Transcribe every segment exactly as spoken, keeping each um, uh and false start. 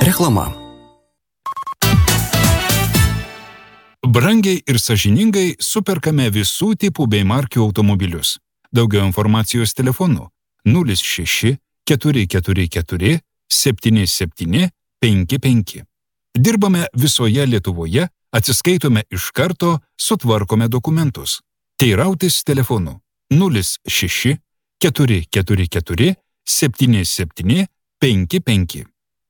Reklama. Brangiai ir sąžiningai superkame visų tipų bei markių automobilius. Daugiau informacijos telefonu nulis šeši keturi keturi keturi septyni septyni penki penki. Dirbame visoje Lietuvoje, atsiskaitome iš karto, sutvarkome dokumentus. Teirautis telefonu nulis šeši keturi keturi keturi septyni septyni penki penki.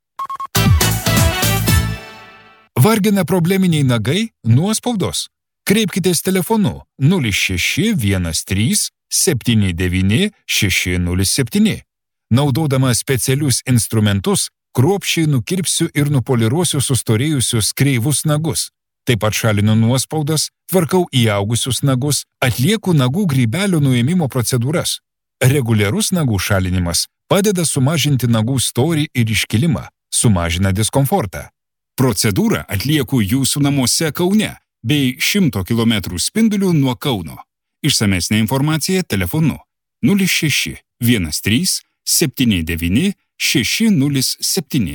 Vargina probleminiai nagai, nuospaudos? Kreipkitės telefonu nulis šeši vienas trys septyni devyni šeši nulis septyni. Naudodama specialius instrumentus, kruopščiai nukirpsiu ir nupoliruosiu sustorėjusius kreivus nagus. Taip pat šalinu nuospaudas, tvarkau įaugusius nagus, atlieku nagų grybelio nuėmimo procedūras. Reguliarus nagų šalinimas padeda sumažinti nagų storį ir iškilimą, sumažina diskomfortą. Procedūrą atlieku jūsų namuose Kaune bei šimto kilometrų spinduliu nuo Kauno. Išsamesnė informacija telefonu nulis šeši vienas trys septyni devyni šeši nulis septyni.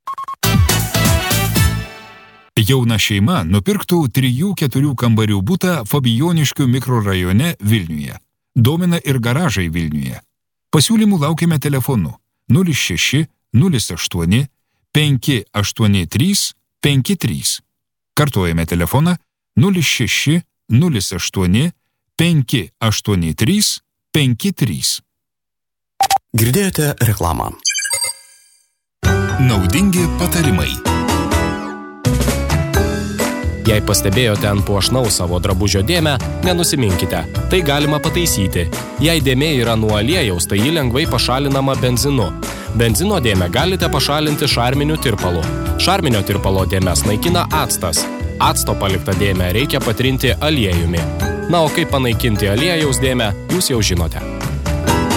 Jauna šeima nupirktų trijų keturių kambarių butą Fabijoniškių mikrorajone Vilniuje. Domina ir garažai Vilniuje. Pasiūlymų laukiame telefonu nulis šeši nulis aštuoni penki aštuoni trys penki trys. Kartuojame telefoną nulis šeši nulis aštuoni penki aštuoni trys penki trys. Girdėjote reklamą. Naudingi patarimai. Jei pastebėjote ant puošnaus savo drabužio dėmę, nenusiminkite. Tai galima pataisyti. Jei dėmė yra nuo aliejaus, tai ji lengvai pašalinama benzinu. Benzino dėmę galite pašalinti šarminiu tirpalu. Šarminio tirpalo dėmes naikina actas. Acto paliktą dėmę reikia patrinti aliejumi. Na, o kaip panaikinti aliejaus dėmę, jūs jau žinote.